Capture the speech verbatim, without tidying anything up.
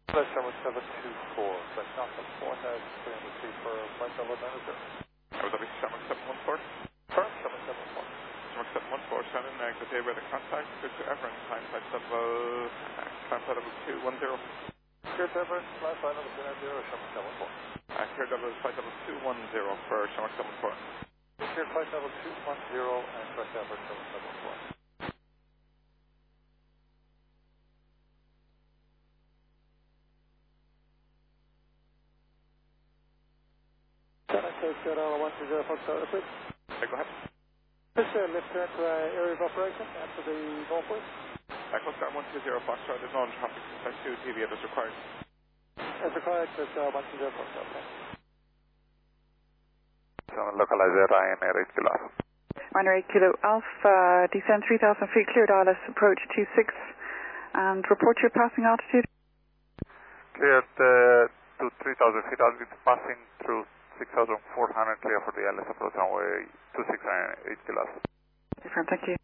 Flight seven seven two four, flight Knoxville four thousand three hundred feet for flight level manager. Abu Dhabi seven seven one four. Firm seven seven four. seven seven one four, sending exit day by the contact, good to Everett, time flight level, time flight level two one zero. Clear to Everett, flight flight level two nine zero, seven seven four. Uh, clear level flight level two one zero for seven seven four. Clear flight level two one zero and flight Everett seven seven four. Can I take that on one two zero Foxtrot, please? Okay, go ahead. This uh, lift turn to uh, area of operation after the northwest. Uh, Coast one two zero Foxtrot, there's no traffic, flight two T V is required. As required, just uh, one two zero Foxtrot, okay. So localizer Ryanair eight Kilo Alpha. Ryanair eight Kilo Alpha, descend three thousand feet, cleared I L S, approach two six, and report your passing altitude. Cleared uh, to three thousand feet, altitude passing through six thousand four hundred, clear for the I L S approach runway two six nine eight Kilo Alpha. Confirm, thank you.